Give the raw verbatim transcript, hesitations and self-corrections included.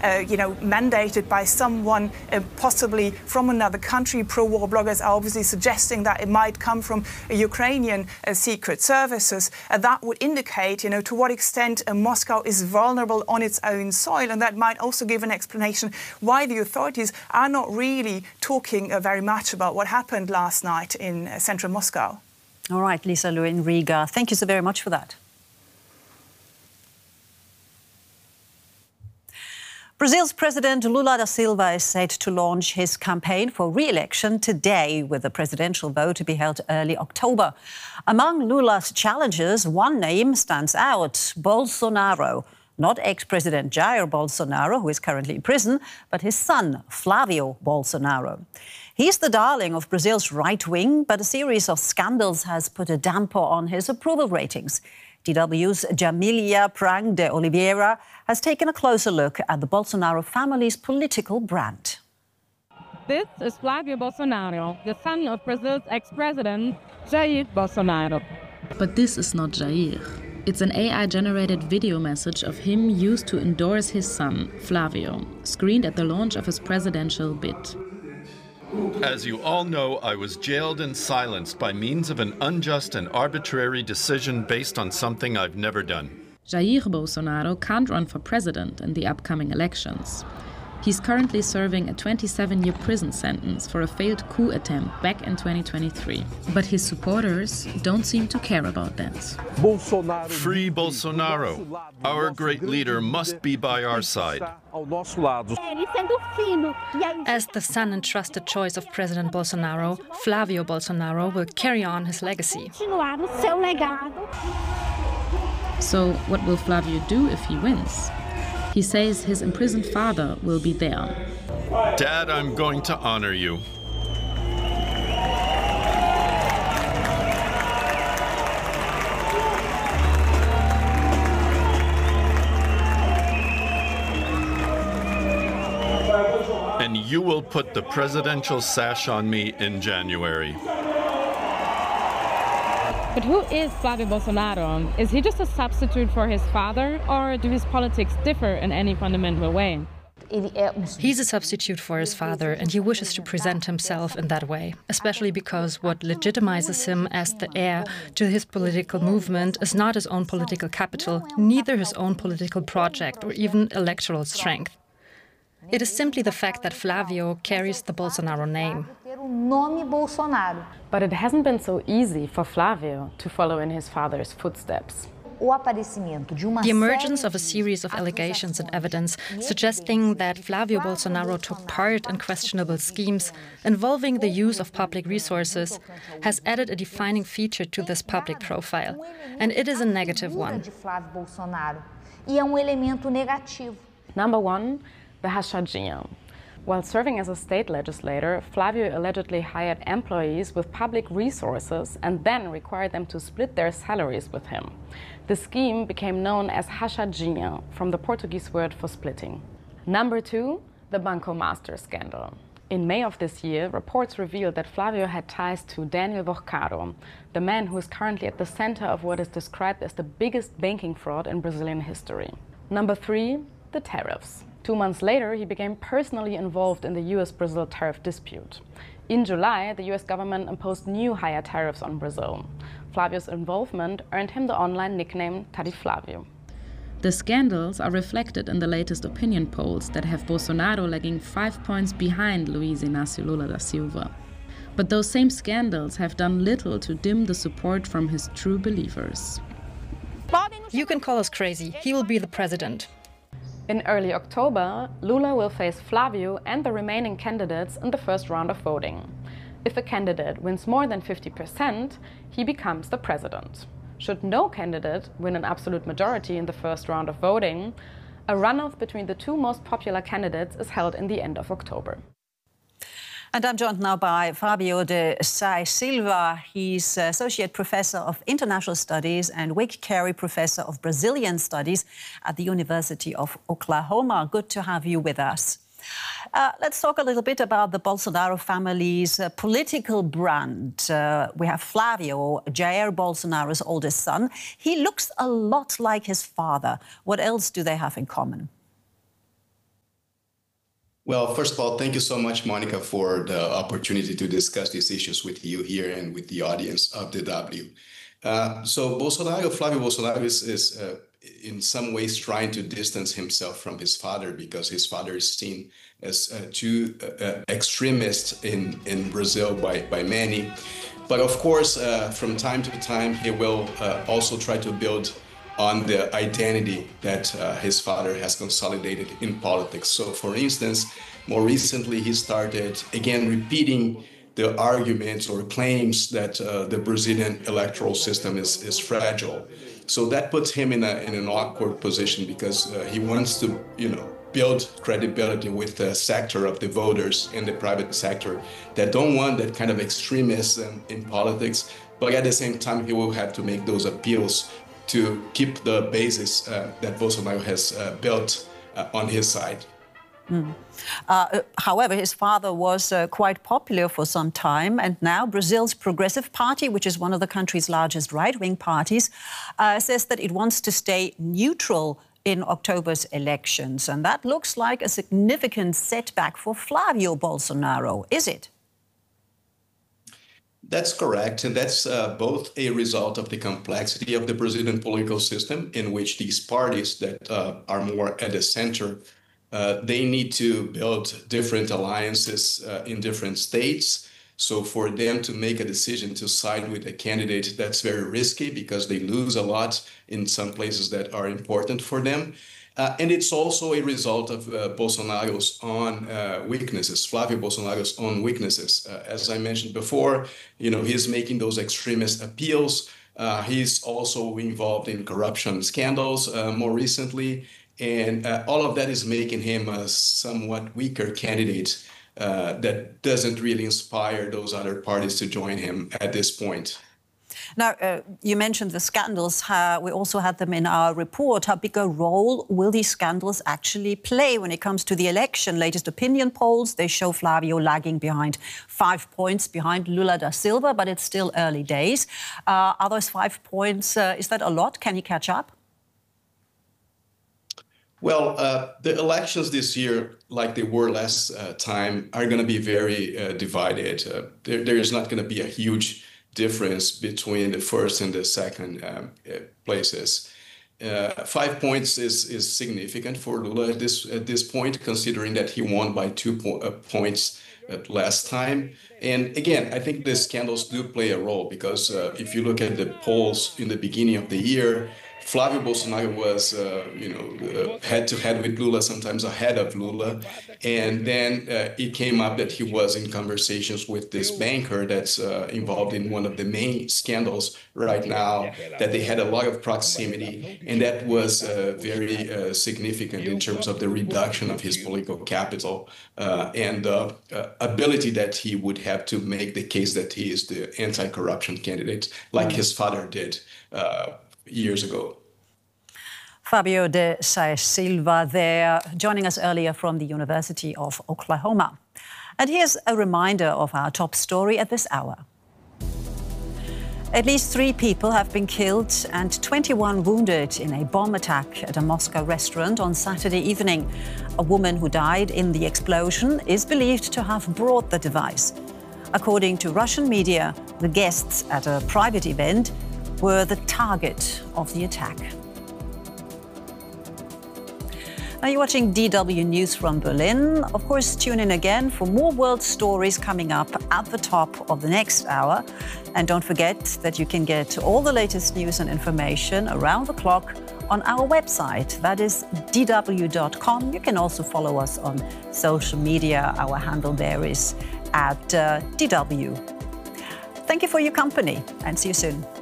uh, you know, mandated by someone uh, possibly from another country. Pro-war bloggers are obviously suggesting that it might come from uh, Ukrainian uh, secret services. Uh, that would indicate, you know, to what extent uh, Moscow is vulnerable on its own soil, and that might also give an explanation why the authorities are not really talking uh, very much about what happened last night in uh, central Moscow. All right, Lisa Lu in Riga, thank you so very much for that. Brazil's President Lula da Silva is set to launch his campaign for re-election today, with the presidential vote to be held early October. Among Lula's challengers, one name stands out: Bolsonaro. Not ex-President Jair Bolsonaro, who is currently in prison, but his son, Flavio Bolsonaro. He's the darling of Brazil's right wing, but a series of scandals has put a damper on his approval ratings. D W's Jamilia Prang de Oliveira has taken a closer look at the Bolsonaro family's political brand. This is Flavio Bolsonaro, the son of Brazil's ex-president, Jair Bolsonaro. But this is not Jair. It's an A I-generated video message of him used to endorse his son, Flavio, screened at the launch of his presidential bid. As you all know, I was jailed and silenced by means of an unjust and arbitrary decision based on something I've never done. Jair Bolsonaro can't run for president in the upcoming elections. He's currently serving a twenty-seven-year prison sentence for a failed coup attempt back in twenty twenty-three. But his supporters don't seem to care about that. Free Bolsonaro. Our great leader must be by our side. As the son and trusted choice of President Bolsonaro, Flavio Bolsonaro will carry on his legacy. So what will Flavio do if he wins? He says his imprisoned father will be there. Dad, I'm going to honor you. And you will put the presidential sash on me in January. But who is Flavio Bolsonaro? Is he just a substitute for his father, or do his politics differ in any fundamental way? He's a substitute for his father, and he wishes to present himself in that way, especially because what legitimizes him as the heir to his political movement is not his own political capital, neither his own political project or even electoral strength. It is simply the fact that Flavio carries the Bolsonaro name. But it hasn't been so easy for Flavio to follow in his father's footsteps. The emergence of a series of allegations and evidence suggesting that Flavio Bolsonaro took part in questionable schemes involving the use of public resources has added a defining feature to this public profile, and it is a negative one. Number one, the Rachadinha. While serving as a state legislator, Flavio allegedly hired employees with public resources and then required them to split their salaries with him. The scheme became known as Rachadinha, from the Portuguese word for splitting. Number two, the Banco Master scandal. In May of this year, reports revealed that Flavio had ties to Daniel Vorcado, the man who is currently at the center of what is described as the biggest banking fraud in Brazilian history. Number three, the tariffs. Two months later, he became personally involved in the U S Brazil tariff dispute. In July, the U S government imposed new higher tariffs on Brazil. Flavio's involvement earned him the online nickname Tariflavio. The scandals are reflected in the latest opinion polls that have Bolsonaro lagging five points behind Luiz Inácio Lula da Silva. But those same scandals have done little to dim the support from his true believers. You can call us crazy. He will be the president. In early October, Lula will face Flavio and the remaining candidates in the first round of voting. If a candidate wins more than fifty percent, he becomes the president. Should no candidate win an absolute majority in the first round of voting, a runoff between the two most popular candidates is held in the end of October. And I'm joined now by Fabio de Sais Silva. He's Associate Professor of International Studies and Wake Carey Professor of Brazilian Studies at the University of Oklahoma. Good to have you with us. Uh, let's talk a little bit about the Bolsonaro family's uh, political brand. Uh, we have Flavio, Jair Bolsonaro's oldest son. He looks a lot like his father. What else do they have in common? Well, first of all, thank you so much, Monica, for the opportunity to discuss these issues with you here and with the audience of D W. Uh, so Bolsonaro, Flávio Bolsonaro is, is uh, in some ways trying to distance himself from his father, because his father is seen as uh, too uh, extremist in, in Brazil by, by many. But of course, uh, from time to time, he will uh, also try to build on the identity that uh, his father has consolidated in politics. So for instance, more recently, he started again repeating the arguments or claims that uh, the Brazilian electoral system is, is fragile. So that puts him in, a, in an awkward position, because uh, he wants to, you know, build credibility with the sector of the voters in the private sector that don't want that kind of extremism in politics. But at the same time, he will have to make those appeals to keep the basis uh, that Bolsonaro has uh, built uh, on his side. Mm. Uh, however, his father was uh, quite popular for some time, and now Brazil's Progressive Party, which is one of the country's largest right-wing parties, uh, says that it wants to stay neutral in October's elections. And that looks like a significant setback for Flávio Bolsonaro, is it? That's correct. And that's uh, both a result of the complexity of the Brazilian political system, in which these parties that uh, are more at the center, uh, they need to build different alliances uh, in different states. So for them to make a decision to side with a candidate, that's very risky, because they lose a lot in some places that are important for them. Uh, and it's also a result of uh, Bolsonaro's own uh, weaknesses, Flávio Bolsonaro's own weaknesses. Uh, as I mentioned before, you know, he's making those extremist appeals. Uh, he's also involved in corruption scandals uh, more recently. And uh, all of that is making him a somewhat weaker candidate uh, that doesn't really inspire those other parties to join him at this point. Now, uh, you mentioned the scandals. Uh, we also had them in our report. How big a role will these scandals actually play when it comes to the election? Latest opinion polls, they show Flávio lagging behind five points behind Lula da Silva, but it's still early days. Uh, are those five points, uh, is that a lot? Can he catch up? Well, uh, the elections this year, like they were last uh, time, are going to be very uh, divided. Uh, there, there is not going to be a huge difference between the first and the second um, uh, places. Uh, five points is is significant for Lula at this at this point, considering that he won by two po uh, points at last time. And again, I think the scandals do play a role, because uh, if you look at the polls in the beginning of the year, Flávio Bolsonaro was, uh, you know, head-to-head -head with Lula, sometimes ahead of Lula. And then uh, it came up that he was in conversations with this banker that's uh, involved in one of the main scandals right now, that they had a lot of proximity. And that was uh, very uh, significant in terms of the reduction of his political capital uh, and the uh, ability that he would have to make the case that he is the anti-corruption candidate, like his father did uh, years ago. Fabio de Saez Silva there, joining us earlier from the University of Oklahoma. And here's a reminder of our top story at this hour. At least three people have been killed and twenty-one wounded in a bomb attack at a Moscow restaurant on Saturday evening. A woman who died in the explosion is believed to have brought the device. According to Russian media, the guests at a private event were the target of the attack. Now you're watching D W News from Berlin. Of course, tune in again for more world stories coming up at the top of the next hour. And don't forget that you can get all the latest news and information around the clock on our website. That is D W dot com. You can also follow us on social media. Our handle there is at uh, D W. Thank you for your company and see you soon.